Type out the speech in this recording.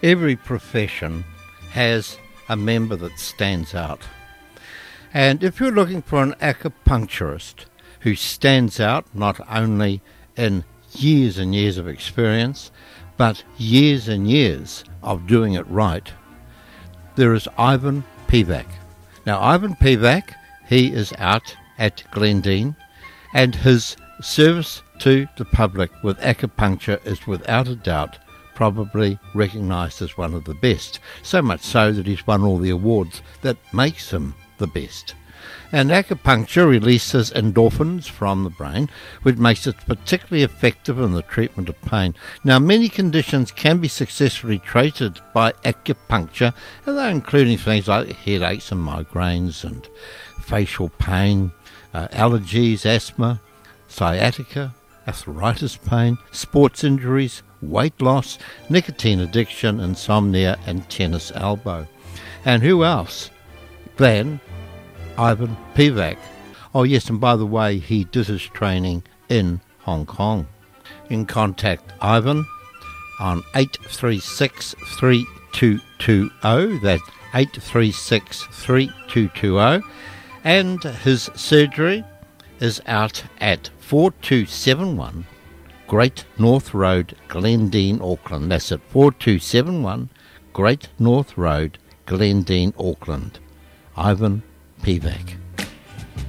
Every profession has a member that stands out. And if you're looking for an acupuncturist who stands out not only in years and years of experience, but years and years of doing it right, there is Ivan Pivac. Now, Ivan Pivac, he is out at Glendine, and his service to the public with acupuncture is without a doubt probably recognised as one of the best, so much so that he's won all the awards that makes him the best. And acupuncture releases endorphins from the brain, which makes it particularly effective in the treatment of pain. Now, many conditions can be successfully treated by acupuncture, and they're including things like headaches and migraines and facial pain, allergies, asthma, sciatica, arthritis pain, sports injuries, weight loss, nicotine addiction, insomnia, and tennis elbow. And who else than Ivan Pivac? Oh yes, and by the way, he did his training in Hong Kong. You can contact Ivan on 836-3220, that's 836-3220, and his surgery is out at 4271 Great North Road, Glendine, Auckland. That's at 4271 Great North Road, Glendine, Auckland. Ivan Pivac.